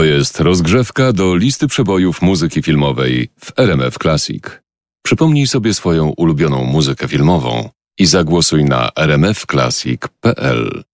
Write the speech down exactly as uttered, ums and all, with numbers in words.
To jest rozgrzewka do listy przebojów muzyki filmowej w R M F Classic. Przypomnij sobie swoją ulubioną muzykę filmową i zagłosuj na r m f classic kropka p l.